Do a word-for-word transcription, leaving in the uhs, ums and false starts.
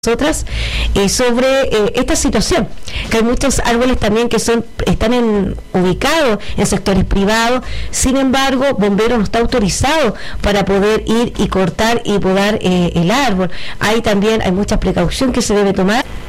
nosotras eh, sobre eh, esta situación, que hay muchos árboles también que son están en, ubicados en sectores privados. Sin embargo, Bomberos no está autorizado para poder ir y cortar y podar eh, el árbol. Hay también hay mucha precaución que se debe tomar.